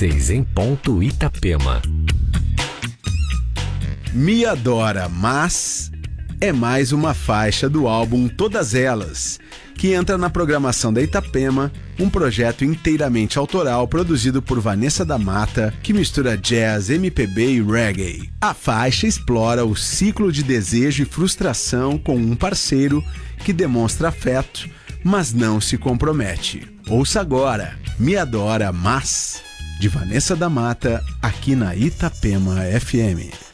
6 em ponto, Itapema. Me Adora, Mas é mais uma faixa do álbum Todas Elas, que entra na programação da Itapema, um projeto inteiramente autoral produzido por Vanessa da Mata, que mistura jazz, MPB e reggae. A faixa explora o ciclo de desejo e frustração com um parceiro que demonstra afeto, mas não se compromete. Ouça agora Me Adora, Mas, de Vanessa da Mata, aqui na Itapema FM.